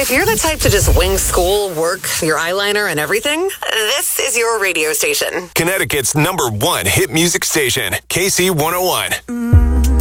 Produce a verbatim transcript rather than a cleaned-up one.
If you're the type to just wing school, work, your eyeliner, and everything, this is your radio station. Connecticut's number one hit music station, K C one oh one.